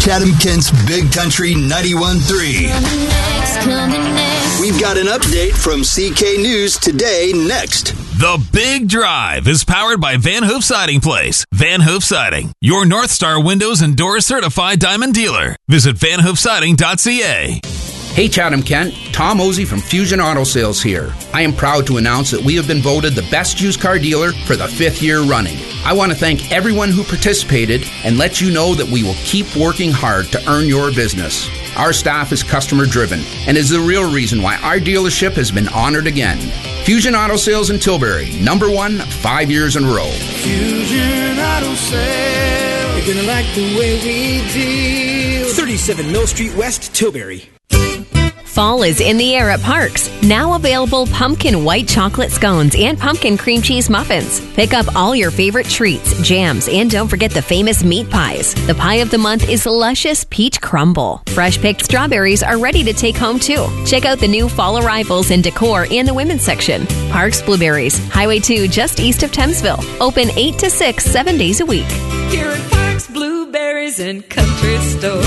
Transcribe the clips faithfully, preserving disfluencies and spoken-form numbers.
Chatham-Kent's Big Country ninety-one point three. We've got an update from C K News Today next. The Big Drive is powered by Van Hoof Siding Place. Van Hoof Siding, your North Star Windows and Doors certified diamond dealer. Visit van hoof siding dot c a. Hey Chatham-Kent, Tom Osey from Fusion Auto Sales here. I am proud to announce that we have been voted the best used car dealer for the fifth year running. I want to thank everyone who participated and let you know that we will keep working hard to earn your business. Our staff is customer driven and is the real reason why our dealership has been honored again. Fusion Auto Sales in Tilbury, number one, five years in a row. Fusion Auto Sales, you're gonna like the way we deal. thirty-seven Mill Street West, Tilbury. Fall is in the air at Parks. Now available pumpkin white chocolate scones and pumpkin cream cheese muffins. Pick up all your favorite treats, jams, and don't forget the famous meat pies. The pie of the month is luscious peach crumble. Fresh picked strawberries are ready to take home too. Check out the new fall arrivals in decor and the women's section. Parks Blueberries, Highway two just east of Thamesville. Open eight to six, seven days a week. Here at Parks Blueberries and Country Store.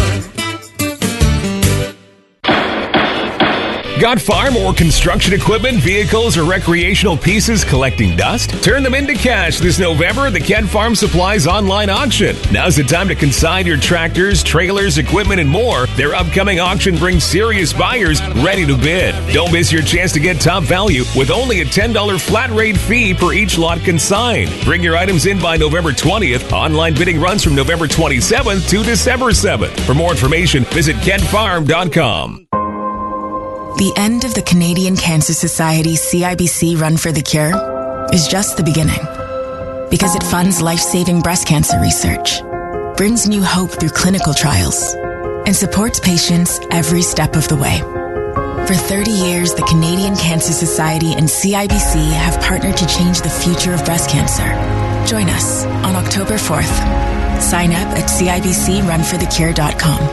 Got farm or construction equipment, vehicles, or recreational pieces collecting dust? Turn them into cash this November at the Kent Farm Supplies online auction. Now's the time to consign your tractors, trailers, equipment, and more. Their upcoming auction brings serious buyers ready to bid. Don't miss your chance to get top value with only a ten dollars flat rate fee per each lot consigned. Bring your items in by November twentieth. Online bidding runs from November twenty-seventh to December seventh. For more information, visit kent farm dot com. The end of the Canadian Cancer Society C I B C Run for the Cure is just the beginning, because it funds life-saving breast cancer research, brings new hope through clinical trials, and supports patients every step of the way. For thirty years, the Canadian Cancer Society and C I B C have partnered to change the future of breast cancer. Join us on October fourth. Sign up at c i b c run for the cure dot com.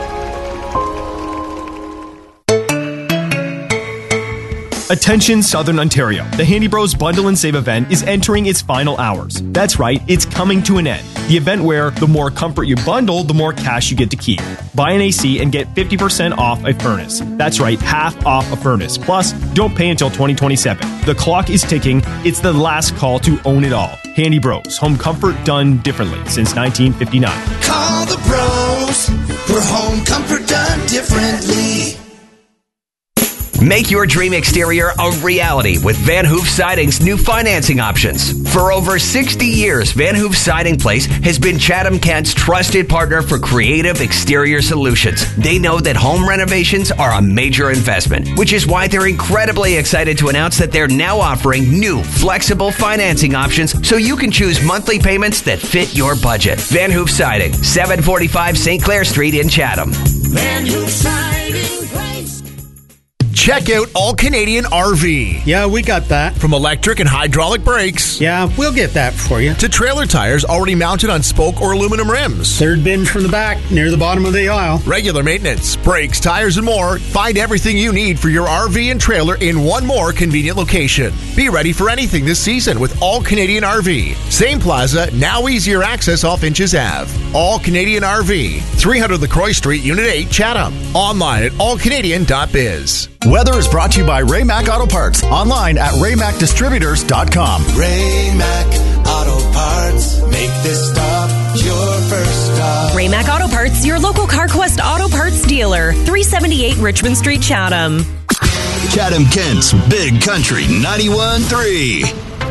Attention Southern Ontario. The Handy Bros Bundle and Save event is entering its final hours. That's right, it's coming to an end. The event where the more comfort you bundle, the more cash you get to keep. Buy an A C and get fifty percent off a furnace. That's right, half off a furnace. Plus, don't pay until twenty twenty-seven. The clock is ticking. It's the last call to own it all. Handy Bros. Home comfort done differently since nineteen fifty-nine. Call the bros for home comfort done differently. Make your dream exterior a reality with Van Hoof Siding's new financing options. For over sixty years, Van Hoof Siding Place has been Chatham-Kent's trusted partner for creative exterior solutions. They know that home renovations are a major investment, which is why they're incredibly excited to announce that they're now offering new flexible financing options so you can choose monthly payments that fit your budget. Van Hoof Siding, seven forty-five Saint Clair Street in Chatham. Van Hoof Siding Place. Check out All Canadian R V. Yeah, we got that. From electric and hydraulic brakes. Yeah, we'll get that for you. To trailer tires already mounted on spoke or aluminum rims. Third bin from the back, near the bottom of the aisle. Regular maintenance, brakes, tires, and more. Find everything you need for your R V and trailer in one more convenient location. Be ready for anything this season with All Canadian R V. Same plaza, now easier access off Inches Avenue. All Canadian R V. three hundred LaCroix Street, Unit eight, Chatham. Online at all canadian dot biz. Weather is brought to you by Ray Mac Auto Parts. Online at ray mac distributors dot com. Ray Mac Auto Parts. Make this stop your first stop. Ray Mac Auto Parts, your local CarQuest Auto Parts dealer. three seventy-eight Richmond Street, Chatham. Chatham-Kent's Big Country ninety-one point three.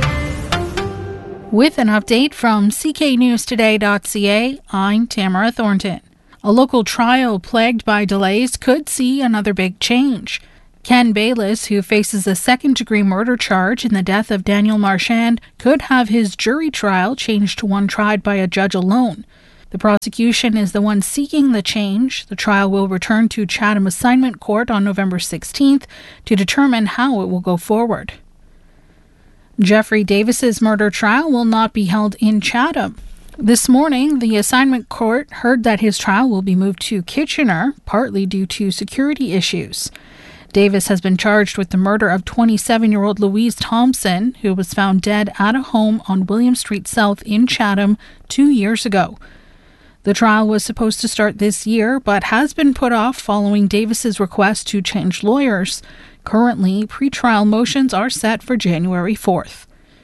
With an update from c k news today dot c a, I'm Tamara Thornton. A local trial plagued by delays could see another big change. Ken Bayliss, who faces a second-degree murder charge in the death of Daniel Marchand, could have his jury trial changed to one tried by a judge alone. The prosecution is the one seeking the change. The trial will return to Chatham Assignment Court on November sixteenth to determine how it will go forward. Jeffrey Davis's murder trial will not be held in Chatham. This morning, the assignment court heard that his trial will be moved to Kitchener, partly due to security issues. Davis has been charged with the murder of twenty-seven-year-old Louise Thompson, who was found dead at a home on William Street South in Chatham two years ago. The trial was supposed to start this year, but has been put off following Davis's request to change lawyers. Currently, pretrial motions are set for January fourth.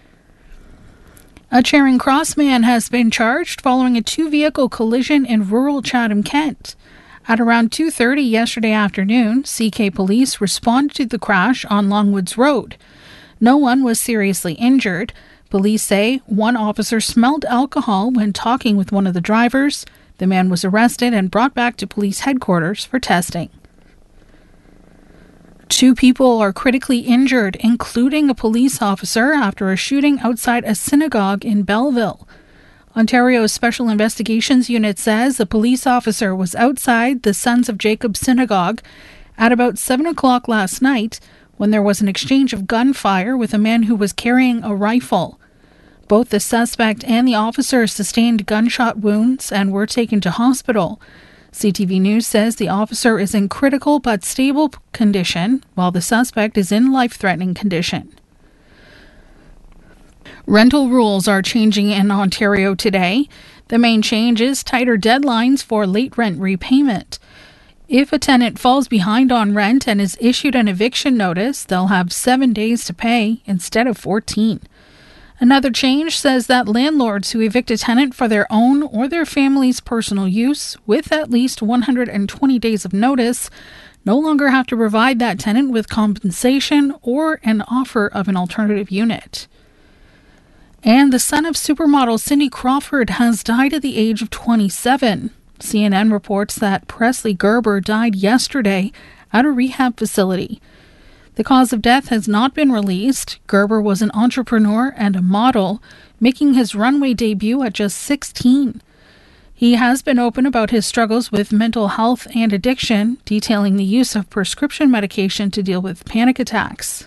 A Charing Cross man has been charged following a two-vehicle collision in rural Chatham, Kent. At around two thirty yesterday afternoon, C K police responded to the crash on Longwoods Road. No one was seriously injured. Police say one officer smelled alcohol when talking with one of the drivers. The man was arrested and brought back to police headquarters for testing. Two people are critically injured, including a police officer, after a shooting outside a synagogue in Belleville. Ontario's Special Investigations Unit says a police officer was outside the Sons of Jacob Synagogue at about seven o'clock last night when there was an exchange of gunfire with a man who was carrying a rifle. Both the suspect and the officer sustained gunshot wounds and were taken to hospital. C T V News says the officer is in critical but stable condition, while the suspect is in life-threatening condition. Rental rules are changing in Ontario today. The main change is tighter deadlines for late rent repayment. If a tenant falls behind on rent and is issued an eviction notice, they'll have seven days to pay instead of fourteen. Another change says that landlords who evict a tenant for their own or their family's personal use with at least one hundred twenty days of notice no longer have to provide that tenant with compensation or an offer of an alternative unit. And the son of supermodel Cindy Crawford has died at the age of twenty-seven. C N N reports that Presley Gerber died yesterday at a rehab facility. The cause of death has not been released. Gerber was an entrepreneur and a model, making his runway debut at just sixteen. He has been open about his struggles with mental health and addiction, detailing the use of prescription medication to deal with panic attacks.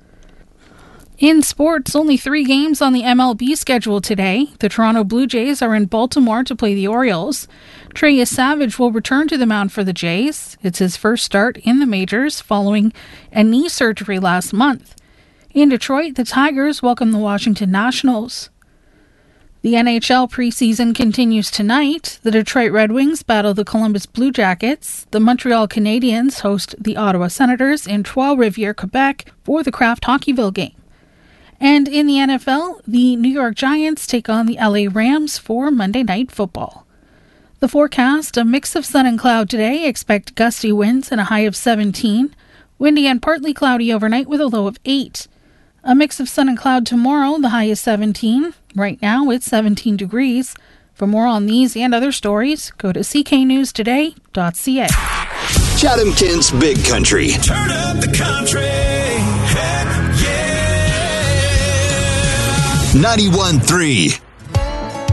In sports, only three games on the M L B schedule today. The Toronto Blue Jays are in Baltimore to play the Orioles. Trey Savage will return to the mound for the Jays. It's his first start in the majors following a knee surgery last month. In Detroit, the Tigers welcome the Washington Nationals. The N H L preseason continues tonight. The Detroit Red Wings battle the Columbus Blue Jackets. The Montreal Canadiens host the Ottawa Senators in Trois-Rivières, Quebec for the Kraft Hockeyville game. And in the N F L, the New York Giants take on the L A Rams for Monday Night Football. The forecast, a mix of sun and cloud today. Expect gusty winds and a high of seventeen. Windy and partly cloudy overnight with a low of eight. A mix of sun and cloud tomorrow. The high is seventeen. Right now it's seventeen degrees. For more on these and other stories, go to c k news today dot c a. Chatham Kent's Big Country. Turn up the country. Heck yeah. ninety-one point three